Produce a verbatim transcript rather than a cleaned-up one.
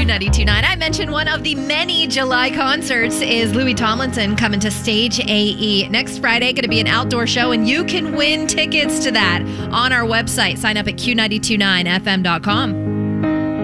ninety-two point nine. I mentioned one of the many July concerts is Louis Tomlinson coming to Stage A E next Friday. Going to be an outdoor show, and you can win tickets to that on our website. Sign up at Q nine two nine F M dot com.